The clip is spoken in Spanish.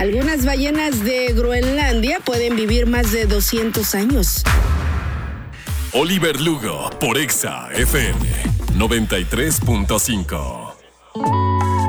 Algunas ballenas de Groenlandia pueden vivir más de 200 años. Oliver Lugo por Exa FM 93.5.